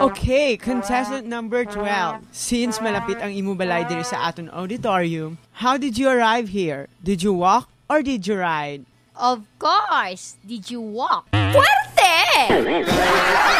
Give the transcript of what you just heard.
Okay, contestant number 12. Since malapit ang imubalay diri sa aton auditorium, how did you arrive here? Did you walk or did you ride? Of course. Did you walk? Puwerte!